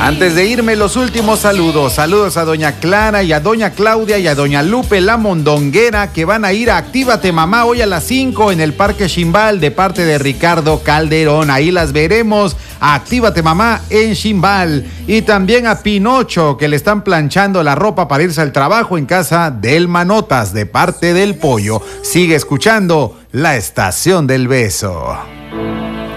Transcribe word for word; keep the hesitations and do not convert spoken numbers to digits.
Antes de irme, los últimos saludos. Saludos a doña Clara y a doña Claudia y a doña Lupe la Mondonguera, que van a ir a Actívate Mamá hoy a las cinco en el Parque Ximbal de parte de Ricardo Calderón. Ahí las veremos. Actívate Mamá en Ximbal. Y también a Pinocho, que le están planchando la ropa para irse al trabajo en casa del Manotas de parte del Pollo. Sigue escuchando La Estación del Beso.